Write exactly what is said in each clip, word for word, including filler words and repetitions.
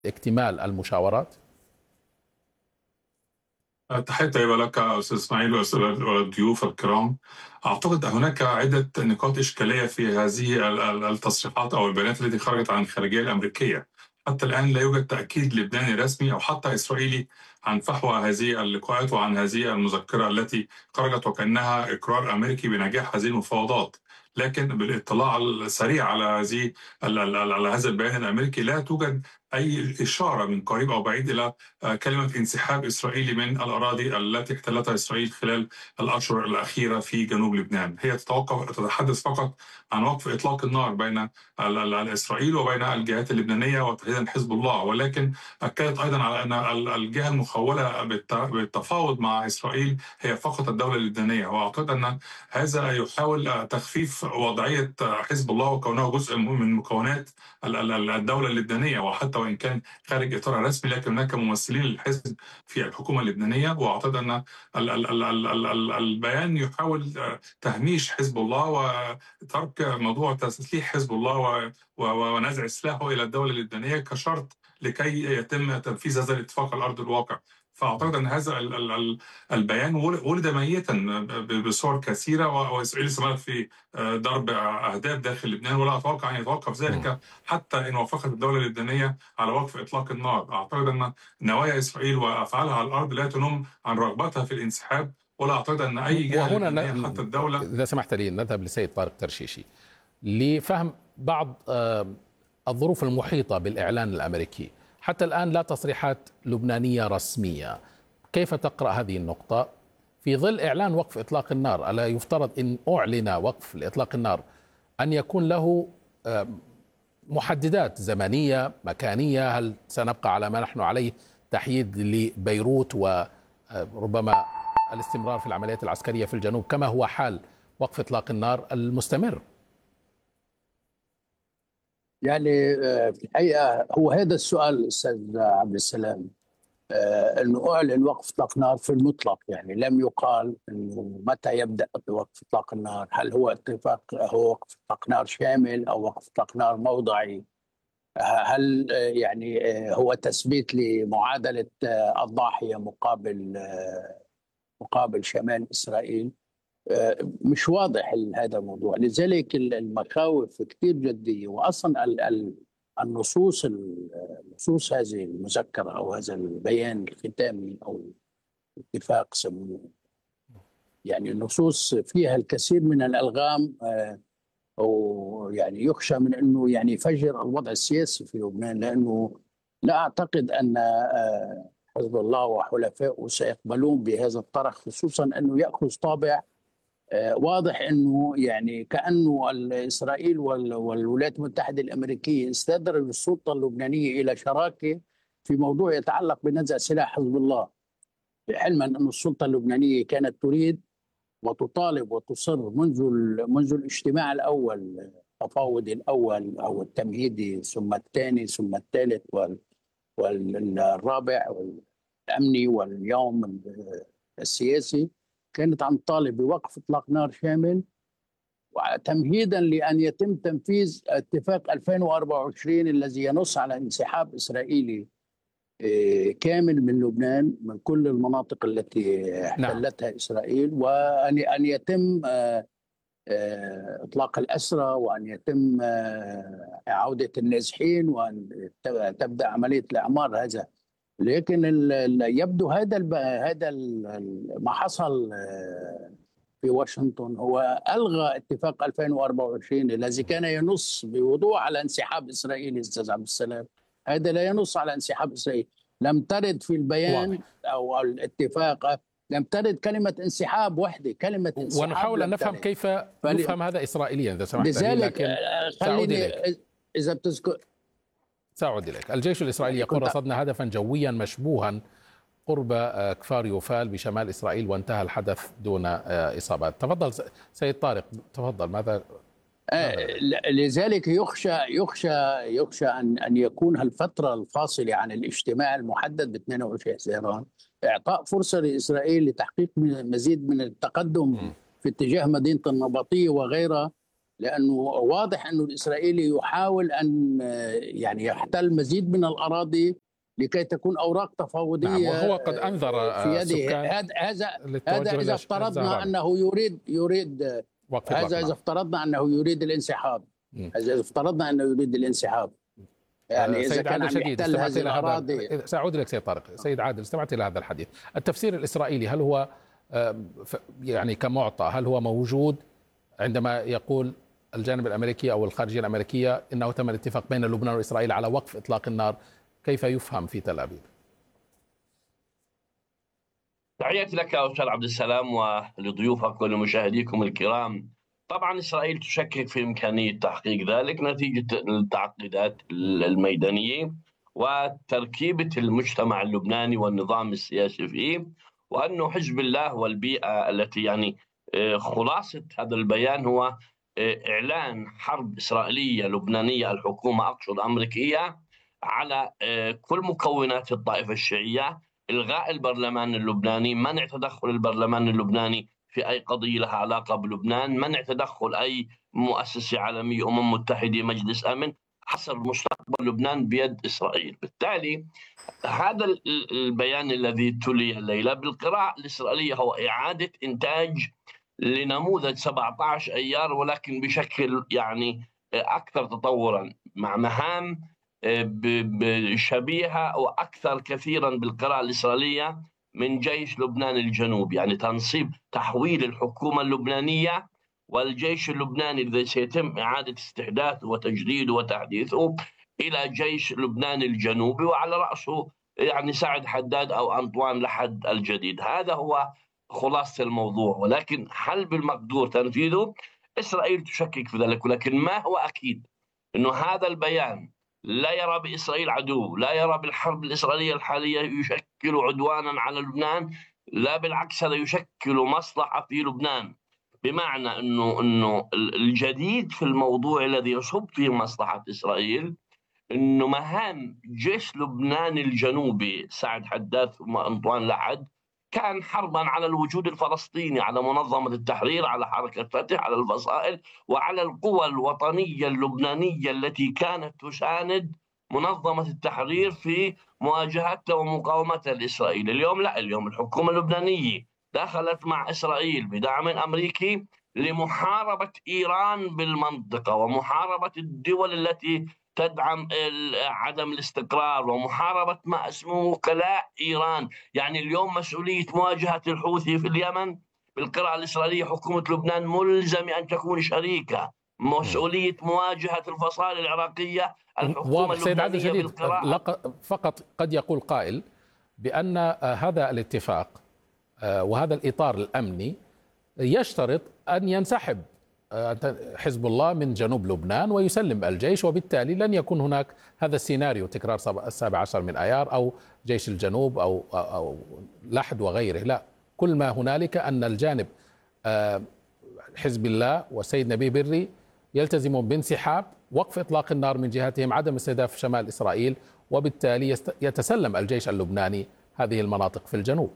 اكتمال المشاورات؟ تحية طيبة لك أستاذ إسماعيل والضيوف الكرام. أعتقد هناك عدة نقاط إشكالية في هذه ال- ال- التصريحات أو البيانات التي خرجت عن الخارجية الأمريكية. حتى الآن لا يوجد تأكيد لبناني رسمي أو حتى إسرائيلي عن فحوى هذه اللقاءات وعن هذه المذكرة التي خرجت وكأنها إقرار أمريكي بنجاح هذه المفاوضات. لكن بالاطلاع السريع على هذه ال- ال- على هذا البيان الأمريكي لا توجد أي إشارة من قريب أو بعيد إلى كلمة انسحاب إسرائيلي من الأراضي التي احتلتها إسرائيل خلال الأشهر الأخيرة في جنوب لبنان. هي تتوقف تتحدث فقط عن وقف إطلاق النار بين ال- ال- إسرائيل وبين الجهات اللبنانية وتحديدا حزب الله، ولكن أكدت أيضا على أن ال- الجهة المخولة بالت- بالتفاوض مع إسرائيل هي فقط الدولة اللبنانية. وأعتقد أن هذا يحاول تخفيف وضعية حزب الله وكونه جزء من مكونات ال- ال- الدولة اللبنانية، وحتى وإن كان خارج إطار رسمي لكن هناك ممثلين للحزب في الحكومة اللبنانية. وأعتقد أن ال- ال- ال- ال- ال- ال- البيان يحاول تهميش حزب الله وترك موضوع تسليح حزب الله و- و- ونزع سلاحه إلى الدولة اللبنانية كشرط لكي يتم تنفيذ هذا الاتفاق على أرض الواقع. فأعتقد أن هذا ال- ال- ال- البيان ولد ميتا ب- بصور كثيرة، و- وإسرائيل استمرت في ضرب أهداف داخل لبنان، ولا أتوقع أن يتوقف ذلك حتى إن وافقت الدولة اللبنانية على وقف إطلاق النار. أعتقد أن نوايا إسرائيل وأفعالها على الأرض لا تنم عن رغبتها في الانسحاب، ولا أعتقد أن أي جهة وهنا لبنانية ن... حتى الدولة. إذا سمحت لي نذهب لسيد طارق ترشيشي لفهم بعض آه، الظروف المحيطة بالإعلان الأمريكي. حتى الآن لا تصريحات لبنانية رسمية. كيف تقرأ هذه النقطة في ظل إعلان وقف إطلاق النار؟ ألا يفترض إن أعلن وقف إطلاق النار أن يكون له آه، محددات زمنية مكانية؟ هل سنبقى على ما نحن عليه تحييد لبيروت وربما الاستمرار في العمليات العسكرية في الجنوب كما هو حال وقف إطلاق النار المستمر؟ يعني آه، في الحقيقة هو هذا السؤال أستاذ عبد السلام، آه، أنه أعلن وقف إطلاق نار في المطلق. يعني لم يقال أنه متى يبدأ وقف إطلاق النار، هل هو اتفاق هو وقف إطلاق نار شامل أو وقف إطلاق نار موضعي، هل آه، يعني آه، هو تثبيت لمعادلة آه، الضاحية مقابل آه، مقابل شمال إسرائيل. آه، مش واضح هذا الموضوع، لذلك المخاوف كثير جدية. وأصلا ال- ال- النصوص النصوص هذه المذكرة أو هذا البيان الختامي أو اتفاق سموه، يعني النصوص فيها الكثير من الألغام، آه، أو يعني يخشى من أنه يعني يفجر الوضع السياسي في لبنان، لأنه لا أعتقد أن آه، حزب الله وحلفائه سيقبلون بهذا الطرح، خصوصا أنه يأخذ طابع آه، واضح أنه يعني كأنه إسرائيل وال- والولايات المتحدة الأمريكية استدرجوا السلطة اللبنانية إلى شراكة في موضوع يتعلق بنزع سلاح حزب الله، علما أن السلطة اللبنانية كانت تريد وتطالب وتصر منذ ال- منذ الاجتماع الأول، التفاوضي الأول أو التمهيدي ثم الثاني ثم الثالث وال- والرابع والأمني واليوم السياسي، كانت عم تطالب بوقف إطلاق نار شامل وتمهيدا لأن يتم تنفيذ اتفاق ألفين وأربعة وعشرين الذي ينص على انسحاب إسرائيلي آه، كامل من لبنان، من كل المناطق التي احتلتها نعم. إسرائيل، وأن أن يتم آه، آه، إطلاق الأسرى، وأن يتم آه، عودة النازحين، وأن تبدأ عملية الإعمار. هذا لكن ال- ال- يبدو هذا الب- هذا ال- ال- ما حصل آه، في واشنطن هو ألغى اتفاق ألفين وأربعة وعشرين الذي كان ينص بوضوح على انسحاب إسرائيل. أستاذ عبد السلام، هذا لا ينص على انسحاب إسرائيل. لم ترد في البيان واضح. أو الاتفاق لم ترد كلمة انسحاب وحده، كلمة انسحاب. ونحاول أن نفهم ترد. كيف فل... يفهم هذا إسرائيليا إذا سمحت لي، لذلك لكن سأعود إليك. إذا بتذكر سأعود إليك. الجيش الإسرائيلي يقول رصدنا هدفا جويا مشبوها قرب كفار يوفال بشمال إسرائيل وانتهى الحدث دون إصابات. تفضل سيد طارق، تفضل. ماذا؟ لذلك يخشى يخشى يخشى ان ان يكون الفتره الفاصله عن الاجتماع المحدد ب اثنين وعشرين حزيران اعطاء فرصه لاسرائيل لتحقيق مزيد من التقدم م. في اتجاه مدينه النبطيه وغيرها، لأنه واضح أنه الإسرائيلي يحاول أن يعني يحتل مزيد من الأراضي لكي تكون أوراق تفاوضية. نعم، وهو قد أنذر في يده. السكان هذا هذا للتوجه إذا افترضنا أنه يريد يريد هذا إذا افترضنا أنه يريد الانسحاب. هذا إذا افترضنا أنه يريد الانسحاب. يعني إذا كان عم يحتل هذه الأراضي. سأعود لك سيد طارق. سيد عادل، استمعت إلى هذا الحديث. التفسير الإسرائيلي هل هو يعني كمعطى، هل هو موجود عندما يقول الجانب الأمريكي أو الخارجية الأمريكية إنه تم الاتفاق بين لبنان وإسرائيل على وقف إطلاق النار؟ كيف يفهم في تل أبيب؟ تحياتي لك أستاذ عبد السلام ولضيوفك ولمشاهديكم الكرام. طبعا إسرائيل تشكك في إمكانية تحقيق ذلك نتيجة التعقيدات الميدانية وتركيبة المجتمع اللبناني والنظام السياسي فيه، وأنه حزب الله والبيئة التي يعني خلاصة هذا البيان هو إعلان حرب إسرائيلية لبنانية، الحكومة أقصد أمريكية، على كل مكونات الطائفة الشيعية، إلغاء البرلمان اللبناني، منع تدخل البرلمان اللبناني في أي قضية لها علاقة بلبنان، منع تدخل أي مؤسسة عالمية، أمم متحدة، مجلس أمن، حصر مستقبل لبنان بيد إسرائيل. بالتالي هذا البيان الذي تلي الليلة بالقراءة الإسرائيلية هو إعادة إنتاج لنموذج سبعة عشر أيار، ولكن بشكل يعني أكثر تطورا، مع مهام شبيهة وأكثر كثيرا بالقراءة الإسرائيلية من جيش لبنان الجنوب، يعني تنصيب تحويل الحكومة اللبنانية والجيش اللبناني الذي سيتم إعادة استحداثه وتجديده وتحديثه إلى جيش لبنان الجنوبي، وعلى رأسه يعني سعد حداد أو أنطوان لحد الجديد. هذا هو خلاصة الموضوع، ولكن هل بالمقدور تنفيذه؟ إسرائيل تشكك في ذلك، ولكن ما هو أكيد أنه هذا البيان لا يرى بإسرائيل عدو، لا يرى بالحرب الإسرائيلية الحالية يشكل عدوانا على لبنان، لا بالعكس هذا يشكل مصلحة في لبنان، بمعنى أنه أنه الجديد في الموضوع الذي يصب فيه مصلحة إسرائيل أنه مهام جيش لبنان الجنوبي سعد حداد وأنطوان لحد كان حربا على الوجود الفلسطيني، على منظمة التحرير، على حركة فتح، على الفصائل، وعلى القوى الوطنية اللبنانية التي كانت تساند منظمة التحرير في مواجهتها ومقاومتها لإسرائيل. اليوم لا، اليوم الحكومة اللبنانية دخلت مع إسرائيل بدعم أمريكي لمحاربة إيران بالمنطقة ومحاربة الدول التي تدعم عدم الاستقرار ومحاربة ما اسمه وكلاء إيران. يعني اليوم مسؤولية مواجهة الحوثي في اليمن بالقراءة الإسرائيلية حكومة لبنان ملزمة أن تكون شريكة. مسؤولية مواجهة الفصائل العراقية الحكومة اللبنانية بالقراءة. فقط قد يقول قائل بأن هذا الاتفاق وهذا الإطار الأمني يشترط أن ينسحب حزب الله من جنوب لبنان ويسلم الجيش، وبالتالي لن يكون هناك هذا السيناريو تكرار السابع عشر من أيار أو جيش الجنوب أو, أو لحد وغيره. لا، كل ما هنالك أن الجانب حزب الله والسيد نبيه بري يلتزمون بانسحاب، وقف إطلاق النار من جهتهم، عدم استهداف شمال إسرائيل، وبالتالي يتسلم الجيش اللبناني هذه المناطق في الجنوب.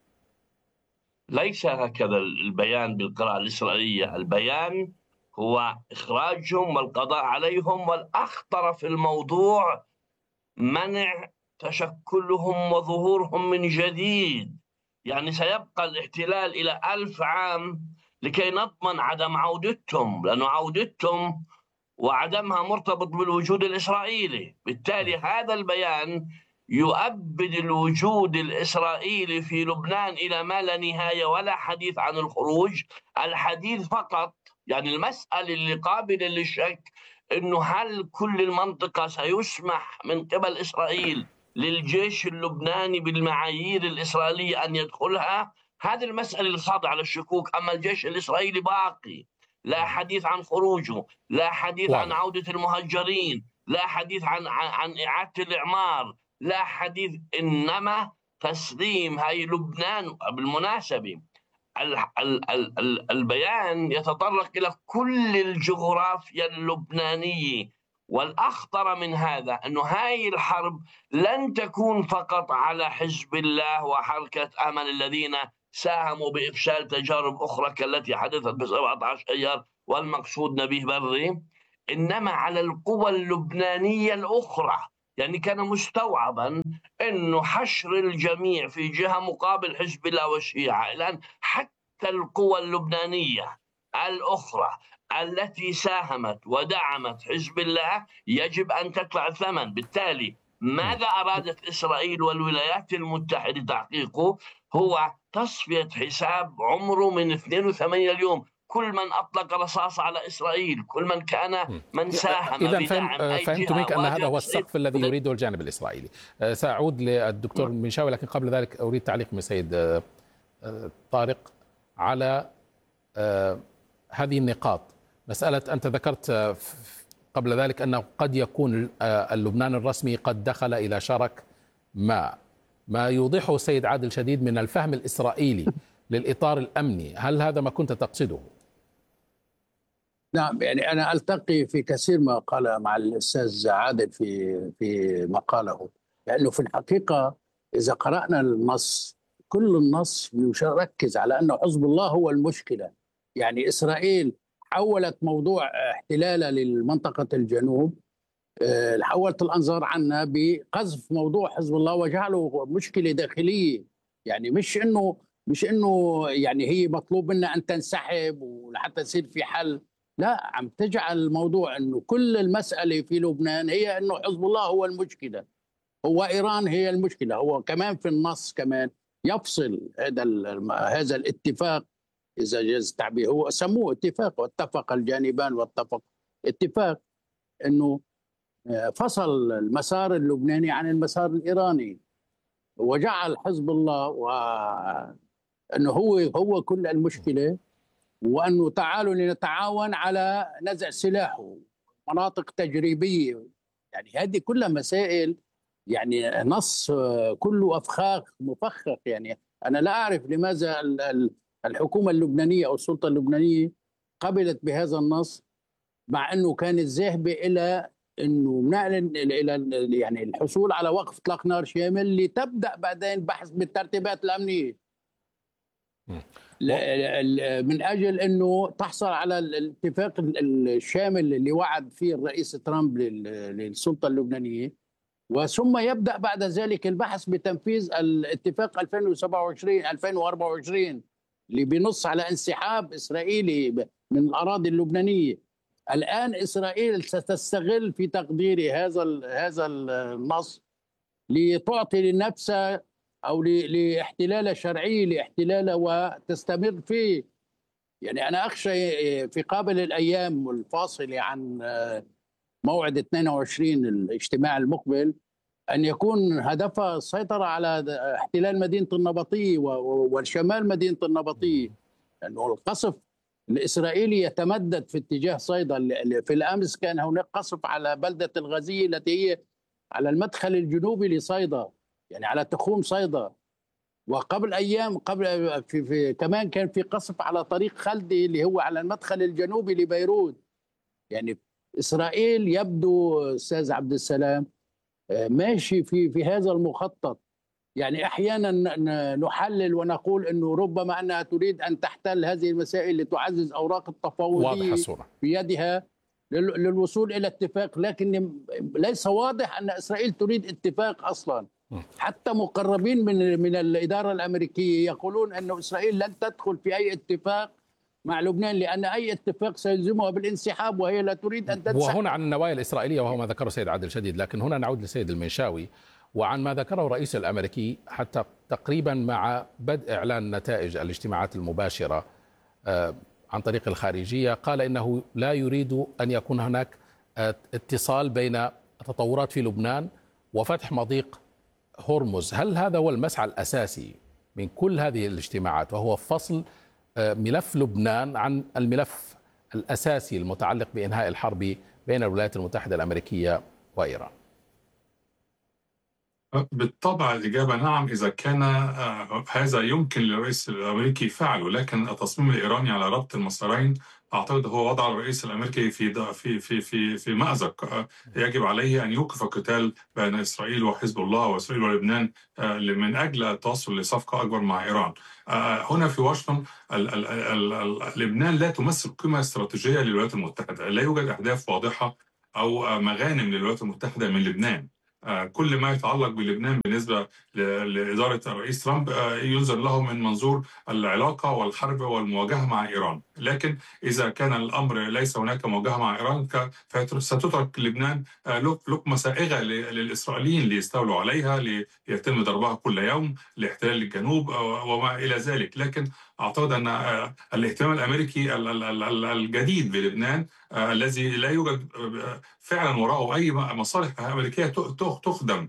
ليس هكذا البيان بالقراءة الإسرائيلية. البيان هو إخراجهم والقضاء عليهم، والأخطر في الموضوع منع تشكلهم وظهورهم من جديد. يعني سيبقى الاحتلال إلى ألف عام لكي نضمن عدم عودتهم، لأنه عودتهم وعدمها مرتبط بالوجود الإسرائيلي. بالتالي هذا البيان يؤبد الوجود الإسرائيلي في لبنان إلى ما لا نهاية، ولا حديث عن الخروج. الحديث فقط يعني المسألة اللي قابلة للشك إنه هل كل المنطقة سيسمح من قبل إسرائيل للجيش اللبناني بالمعايير الإسرائيلية أن يدخلها؟ هذه المسألة الخاضعة للشكوك. أما الجيش الإسرائيلي باقي، لا حديث عن خروجه، لا حديث واو. عن عودة المهجرين، لا حديث عن عن إعادة الإعمار، لا حديث، إنما تسليم هاي لبنان. بالمناسبة البيان يتطرق إلى كل الجغرافيا اللبنانية، والأخطر من هذا أنه هاي الحرب لن تكون فقط على حزب الله وحركة أمل الذين ساهموا بإفشال تجارب أخرى كالتي حدثت ب سبعة عشر أيار والمقصود نبيه بري، إنما على القوى اللبنانية الأخرى. يعني كان مستوعبا أنه حشر الجميع في جهة مقابل حزب الله والشيعة. الآن حتى القوى اللبنانية الأخرى التي ساهمت ودعمت حزب الله يجب أن تدفع الثمن. بالتالي ماذا أرادت إسرائيل والولايات المتحدة تحقيقه؟ هو تصفية حساب عمره من اثنين وثمانين اليوم. كل من أطلق رصاص على إسرائيل، كل من كان من ساهم إذا بدعم فهم أي فهمت جهة منك أن هذا هو السقف الذي إسرائيل. يريده الجانب الإسرائيلي. سأعود للدكتور المنشاوي، لكن قبل ذلك أريد تعليق من سيد طارق على هذه النقاط. مسألة أنت ذكرت قبل ذلك أنه قد يكون اللبنان الرسمي قد دخل إلى شرك ما ما يوضحه السيد عادل شديد من الفهم الإسرائيلي للإطار الأمني. هل هذا ما كنت تقصده؟ نعم، يعني أنا ألتقي في كثير ما قال مع الأستاذ عادل في في مقاله، لأنه في الحقيقة إذا قرأنا النص كل النص يركز على أنه حزب الله هو المشكلة. يعني إسرائيل حولت موضوع احتلالها للمنطقة الجنوب، حولت الأنظار عنها بقذف موضوع حزب الله وجعله مشكلة داخلية. يعني مش إنه مش إنه يعني هي مطلوب منها أن تنسحب ولحتى يصير في حل، لا، عم تجعل الموضوع إنه كل المسألة في لبنان هي إنه حزب الله هو المشكلة، هو إيران هي المشكلة. هو كمان في النص كمان يفصل هذا هذا الاتفاق، إذا جاز التعبير، هو سموه اتفاق، واتفق الجانبان واتفق اتفاق إنه فصل المسار اللبناني عن المسار الإيراني، وجعل حزب الله وأنه هو هو كل المشكلة، وأنه تعالوا لنتعاون على نزع سلاحه، مناطق تجريبية. يعني هذه كلها مسائل، يعني نص كله أفخاخ مفخخ. يعني أنا لا أعرف لماذا الحكومة اللبنانية أو السلطة اللبنانية قبلت بهذا النص، مع أنه كانت ذاهبة إلى انه نعلن الى يعني الحصول على وقف اطلاق نار شامل لتبدا بعدين بحث بالترتيبات الامنيه من اجل انه تحصل على الاتفاق الشامل اللي وعد فيه الرئيس ترامب للسلطه اللبنانيه، وثم يبدا بعد ذلك البحث بتنفيذ الاتفاق ألفين وسبعة وعشرين ألفين وأربعة وعشرين اللي بينص على انسحاب اسرائيلي من الاراضي اللبنانيه. الآن إسرائيل ستستغل في تقديري هذا هذا النص لتعطي لنفسها أو لاحتلال شرعي لاحتلال وتستمر فيه. يعني أنا أخشى في قابل الأيام الفاصلة عن موعد اثنين وعشرين الاجتماع المقبل أن يكون هدفها السيطرة على احتلال مدينة النبطية والشمال مدينة النبطية، لأنه القصف الإسرائيلي يتمدد في اتجاه صيدا. في الأمس كان هناك قصف على بلدة الغزية التي هي على المدخل الجنوبي لصيدا، يعني على تخوم صيدا. وقبل أيام قبل في في كمان كان في قصف على طريق خلدي اللي هو على المدخل الجنوبي لبيروت. يعني إسرائيل يبدو أستاذ عبد السلام ماشي في في هذا المخطط. يعني أحيانا نحلل ونقول أنه ربما أنها تريد أن تحتل هذه المسائل لتعزز أوراق التفاوضية بيدها للوصول إلى اتفاق، لكن ليس واضح أن إسرائيل تريد اتفاق أصلا. حتى مقربين من من الإدارة الأمريكية يقولون أن إسرائيل لن تدخل في أي اتفاق مع لبنان، لأن أي اتفاق سيلزمها بالانسحاب وهي لا تريد أن تنسحب. وهنا عن النوايا الإسرائيلية وهو ما ذكره السيد عادل شديد، لكن هنا نعود للسيد المنشاوي وعن ما ذكره الرئيس الأمريكي حتى تقريبا مع بدء إعلان نتائج الاجتماعات المباشرة عن طريق الخارجية. قال إنه لا يريد أن يكون هناك اتصال بين التطورات في لبنان وفتح مضيق هرمز. هل هذا هو المسعى الأساسي من كل هذه الاجتماعات، وهو فصل ملف لبنان عن الملف الأساسي المتعلق بإنهاء الحرب بين الولايات المتحدة الأمريكية وإيران؟ بالطبع الإجابة نعم، إذا كان هذا يمكن للرئيس الأمريكي فعله، لكن التصميم الإيراني على ربط المسارين أعتقد هو وضع الرئيس الأمريكي في في في في في مأزق. يجب عليه أن يوقف القتال بين إسرائيل وحزب الله وإسرائيل ولبنان من أجل التوصل لصفقة أكبر مع إيران. هنا في واشنطن لبنان لا تمثل قيمة استراتيجية للولايات المتحدة، لا يوجد أهداف واضحة أو مغانم للولايات المتحدة من لبنان. كل ما يتعلق بلبنان بالنسبة لإدارة الرئيس ترامب ينظر له من منظور العلاقة والحرب والمواجهة مع إيران، لكن إذا كان الأمر ليس هناك مواجهة مع إيران ستترك لبنان لقمة سائغة للإسرائيليين ليستولوا عليها، ليتم ضربها كل يوم، لاحتلال الجنوب وما إلى ذلك. لكن أعتقد أن الاهتمام الأمريكي الجديد بلبنان الذي لا يوجد فعلا وراءه أي مصالح أمريكية تخدم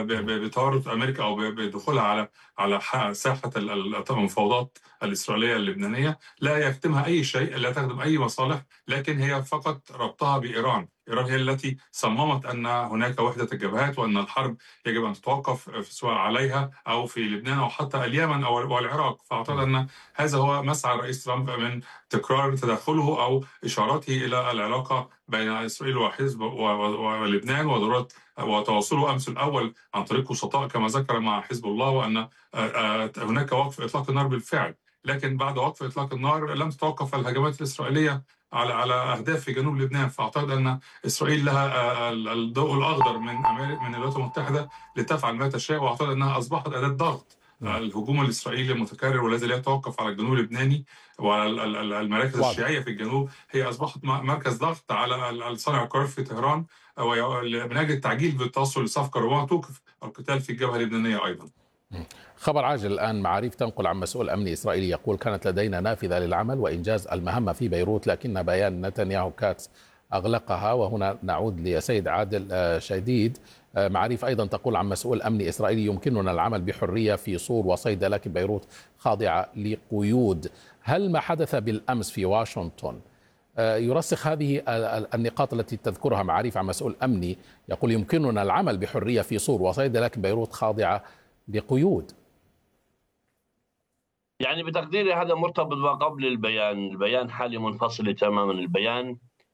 بتورط أمريكا أو بدخولها على على ساحة المفاوضات الإسرائيلية اللبنانية، لا يخدمها أي شيء، لا تخدم أي مصالح، لكن هي فقط ربطها بإيران. إيران هي التي صممت أن هناك وحدة الجبهات وأن الحرب يجب أن تتوقف سواء عليها أو في لبنان أو حتى اليمن أو العراق. فأعتقد أن هذا هو مسعى الرئيس ترامب من تكرار تدخله أو إشارته إلى العلاقة بين إسرائيل وحزب ولبنان وضرورة وتواصله أمس الأول عن طريق وسطاء كما ذكر مع حزب الله، وأن هناك وقف إطلاق النار بالفعل. لكن بعد وقف إطلاق النار لم تتوقف الهجمات الإسرائيلية على على أهداف في جنوب لبنان. فأعتقد أن إسرائيل لها الضوء الأخضر من من الولايات المتحدة لتفعل ما تشاء، وأعتقد أنها أصبحت أداة ضغط. الهجوم الإسرائيلي المتكرر والذي لا يتوقف على الجنوب اللبناني وعلى المراكز الشيعية في الجنوب هي أصبحت مركز ضغط على صانع القرار في طهران من أجل التعجيل بالتوصل لصفقة ربما توقف القتال في الجبهة اللبنانية أيضا. خبر عاجل الآن، معاريف تنقل عن مسؤول أمني إسرائيلي يقول كانت لدينا نافذة للعمل وإنجاز المهمة في بيروت، لكن بيان نتنياهو كاتس أغلقها. وهنا نعود لسيد عادل شديد. معاريف أيضا تقول عن مسؤول أمني إسرائيلي يمكننا العمل بحرية في صور وصيدا، لكن بيروت خاضعة لقيود. هل ما حدث بالأمس في واشنطن يرسخ هذه النقاط التي تذكرها معاريف عن مسؤول أمني يقول يمكننا العمل بحرية في صور وصيدا لكن بيروت خاضعة لقيود؟ يعني بتقديري هذا مرتبط بقبل البيان. البيان حالة منفصلة تماما. البيان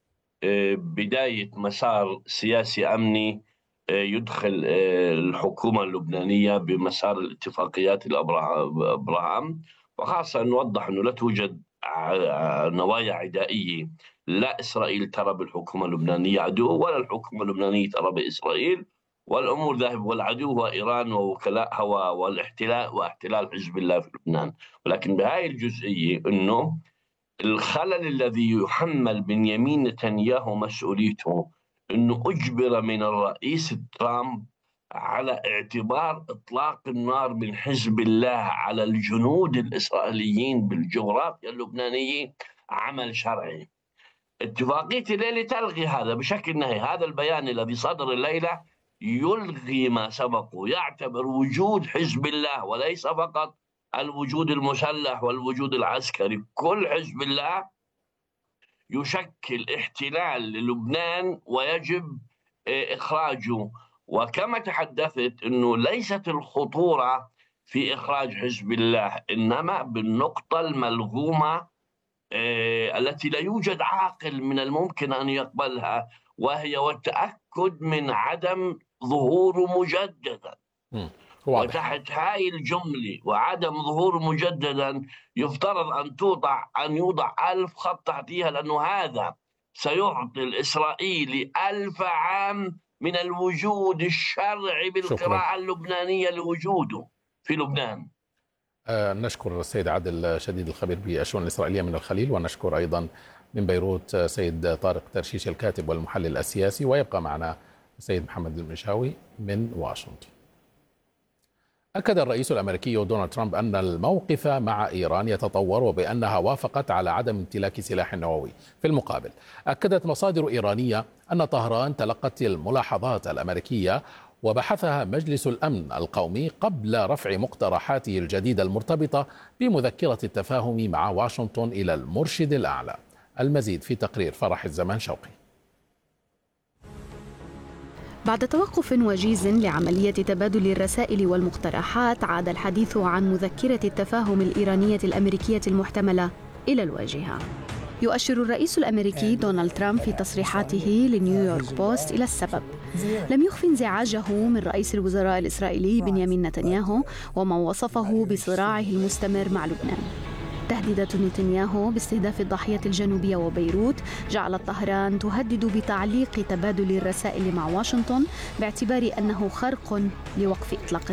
بداية مسار سياسي أمني يدخل الحكومة اللبنانية بمسار الاتفاقيات الأبراهام، وخاصة نوضح أنه لا توجد نوايا عدائية، لا إسرائيل ترى بالحكومة اللبنانية عدو ولا الحكومة اللبنانية ترى بإسرائيل، والأمور ذاهب، والعدو هو إيران ووكلاءها والاحتلال واحتلال حزب الله في لبنان. ولكن بهاي الجزئية أنه الخلل الذي يحمل بنيامين نتنياهو مسؤوليته أنه أجبر من الرئيس ترامب على اعتبار إطلاق النار من حزب الله على الجنود الإسرائيليين بالجغرافيا اللبنانية عمل شرعي. اتفاقية الليلة تلغي هذا بشكل نهائي. هذا البيان الذي صدر الليلة يلغي ما سبقه، يعتبر وجود حزب الله وليس فقط الوجود المسلح والوجود العسكري، كل حزب الله يشكل احتلال للبنان ويجب إخراجه. وكما تحدثت أنه ليست الخطورة في إخراج حزب الله، إنما بالنقطة الملغومة التي لا يوجد عاقل من الممكن أن يقبلها، وهي والتأكد من عدم ظهوره مجددا. وتحت هاي الجملة وعدم ظهور مجددا يفترض أن توضع أن يوضع ألف خط تحتها، لأنه هذا سيعطي الإسرائيلي ألف عام من الوجود الشرعي بالقراءة اللبنانية لوجوده في لبنان. آه نشكر السيد عادل شديد الخبير بالشؤون الإسرائيلية من الخليل، ونشكر أيضا من بيروت سيد طارق ترشيش الكاتب والمحلل السياسي، ويبقى معنا السيد محمد المشاوي من واشنطن. أكد الرئيس الأمريكي دونالد ترامب أن الموقف مع إيران يتطور وبأنها وافقت على عدم امتلاك سلاح نووي. في المقابل أكدت مصادر إيرانية أن طهران تلقت الملاحظات الأمريكية وبحثها مجلس الأمن القومي قبل رفع مقترحاته الجديدة المرتبطة بمذكرة التفاهم مع واشنطن إلى المرشد الأعلى. المزيد في تقرير فرح الزمان شوقي. بعد توقف وجيز لعملية تبادل الرسائل والمقترحات، عاد الحديث عن مذكرة التفاهم الإيرانية الأمريكية المحتملة إلى الواجهة. يؤشر الرئيس الأمريكي دونالد ترامب في تصريحاته لنيويورك بوست إلى السبب. لم يخف انزعاجه من رئيس الوزراء الإسرائيلي بنيامين نتنياهو وما وصفه بصراعه المستمر مع لبنان. تهديدات نتنياهو باستهداف الضاحية الجنوبية وبيروت جعلت طهران تهدد بتعليق تبادل الرسائل مع واشنطن باعتبار أنه خرق لوقف إطلاق